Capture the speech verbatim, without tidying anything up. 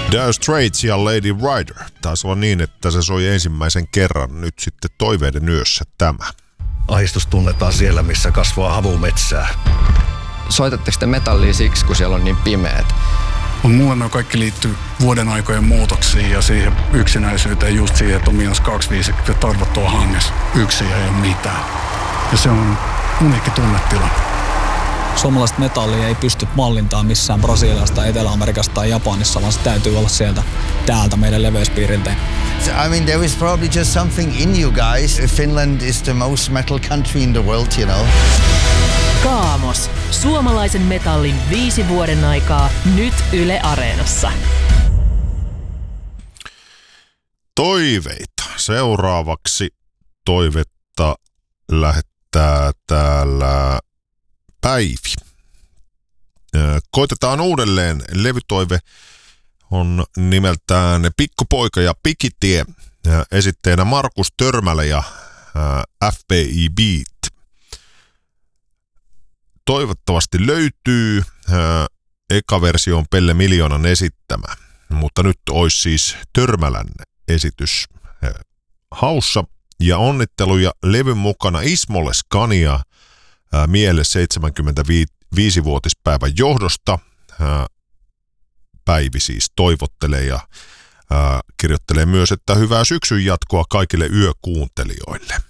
Dire Straits ja Lady Rider. Taisi olla niin, että se soi ensimmäisen kerran nyt sitten Toiveiden yössä tämä. Ahdistus tunnetaan siellä, missä kasvaa havumetsää. Soitatteko te metallia siksi, kun siellä on niin pimeät? Mulle ne kaikki liittyy vuoden aikojen muutoksiin ja siihen yksinäisyyteen, just siihen, että on miinus kaksikymmentäviisi ja tarvot tuo hanges. Yksin ei ole mitään. Ja se on uniikki tunnetila. Suomalaista metallia ei pysty mallintaan missään Brasiliasta, Etelä-Amerikasta tai Japanissa, vaan se täytyy olla sieltä täältä meidän leveyspiiriltä. I mean, there is probably just something in you guys. Finland is the most metal country in the world, you know. Kaamos. Suomalaisen metallin viisi vuoden aikaa nyt Yle Areenassa. Toiveita. Seuraavaksi toivetta lähettää täällä Päivi. Koitetaan uudelleen. Levytoive on nimeltään Pikkupoika ja Pikitie. Esitteenä Markus Törmälä ja F B I Beat. Toivottavasti löytyy. Eka versio on Pelle Miljoonan esittämä, mutta nyt olisi siis Törmälän esitys haussa. Ja onnitteluja levyn mukana Ismolle Scania miele seitsemänkymmentäviisivuotispäivän johdosta. Päivi siis toivottelee ja kirjoittelee myös, että hyvää syksyn jatkoa kaikille yökuuntelijoille.